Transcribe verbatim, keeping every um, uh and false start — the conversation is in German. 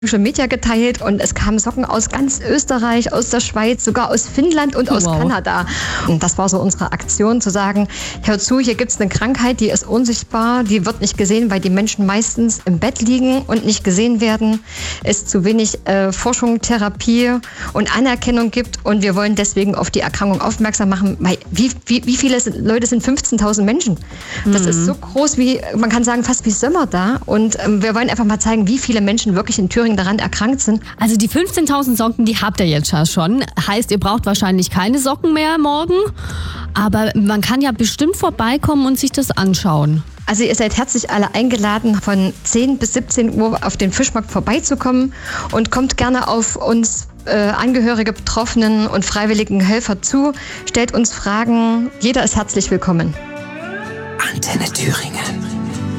Social Media geteilt und es kamen Socken aus ganz Österreich, aus der Schweiz, sogar aus Finnland und aus wow. Kanada. Und das war so unsere Aktion, zu sagen, hör zu, hier gibt es eine Krankheit, die ist unsichtbar, die wird nicht gesehen, weil die Menschen meistens im Bett liegen und nicht gesehen werden, es zu wenig äh, Forschung, Therapie und Anerkennung gibt und wir wollen deswegen auf die Erkrankung aufmerksam machen, weil wie, wie, wie viele Leute sind fünfzehntausend Menschen? Das mhm. ist so groß wie, man kann sagen, fast wie Sommer da und ähm, wir wollen einfach mal zeigen, wie viele Menschen wirklich in Thüringen daran erkrankt sind. Also die fünfzehntausend Socken, die habt ihr jetzt schon. Heißt, ihr braucht wahrscheinlich keine Socken mehr morgen. Aber man kann ja bestimmt vorbeikommen und sich das anschauen. Also ihr seid herzlich alle eingeladen, von zehn bis siebzehn Uhr auf den Fischmarkt vorbeizukommen und kommt gerne auf uns äh, Angehörige, Betroffenen und freiwilligen Helfer zu. Stellt uns Fragen. Jeder ist herzlich willkommen. Antenne Thüringen.